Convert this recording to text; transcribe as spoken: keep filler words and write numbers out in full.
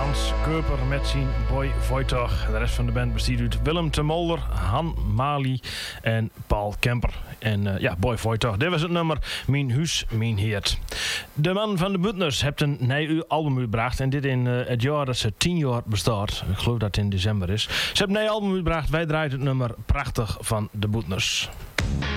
Hans Keuper met zijn Boy Voitoch. De rest van de band bestaat uit Willem te Molder, Han Mali en Paul Kemper. En uh, ja, Boy Voitoch, dit was het nummer Mijn Huis, Mijn Heert. De man van de Buttners heeft een nieuw album uitgebracht. En dit in uh, het jaar dat ze tien jaar bestaat. Ik geloof dat het in december is. Ze hebben een nieuw album uitgebracht. Wij draaien het nummer Prachtig van de Buttners.